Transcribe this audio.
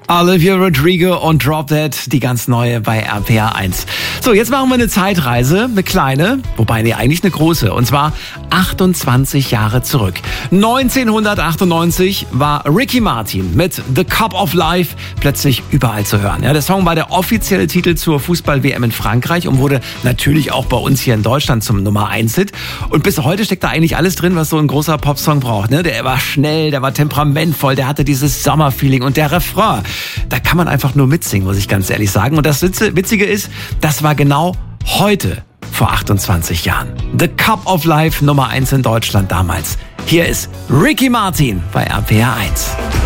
Olivia Rodrigo und Drop Dead, die ganz neue bei RPR 1. So, jetzt machen wir eine Zeitreise, eine kleine, wobei eigentlich eine große, und zwar 28 Jahre zurück. 1998 war Ricky Martin mit The Cup of Life plötzlich überall zu hören. Ja, der Song war der offizielle Titel zur Fußball-WM in Frankreich und wurde natürlich auch bei uns hier in Deutschland zum Nummer 1-Hit. Und bis heute steckt da eigentlich alles drin, was so ein großer Popsong braucht. Ne? Der war schnell, der war temperamentvoll, der hatte dieses Sommerfeeling und der Refrain. Da kann man einfach nur mitsingen, muss ich ganz ehrlich sagen. Und das Witzige ist, das war genau heute vor 28 Jahren. The Cup of Life Nummer 1 in Deutschland damals. Hier ist Ricky Martin bei RPR 1.